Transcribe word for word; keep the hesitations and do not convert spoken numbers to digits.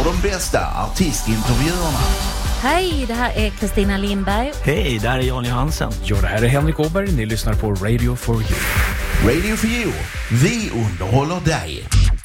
och de bästa artistintervjuerna. Hej, det här är Kristina Lindberg. Hej, det här är Jan Johansen. Ja, det här är Henrik Åberg. Ni lyssnar på Radio for You. Radio for You. Vi underhåller dig.